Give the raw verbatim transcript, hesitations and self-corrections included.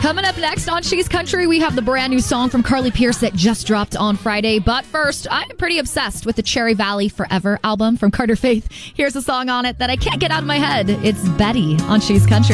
Coming up next on She's Country, we have the brand new song from Carly Pearce that just dropped on Friday. But first, I'm pretty obsessed with the Cherry Valley Forever album from Carter Faith. Here's a song on it that I can't get out of my head. It's Betty on She's Country.